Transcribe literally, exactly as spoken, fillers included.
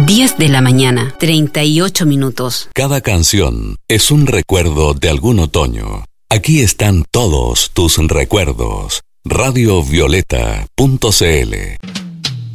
diez de la mañana, treinta y ocho minutos. Cada canción es un recuerdo de algún otoño. Aquí están todos tus recuerdos. radio violeta punto c l